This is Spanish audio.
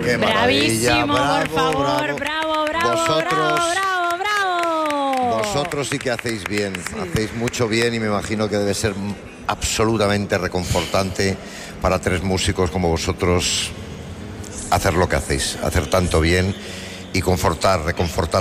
Qué maravilla. Bravísimo, Bravo, por favor, bravo. bravo. Vosotros sí que hacéis bien, hacéis mucho bien y me imagino que debe ser absolutamente reconfortante para tres músicos como vosotros hacer lo que hacéis, hacer tanto bien y reconfortar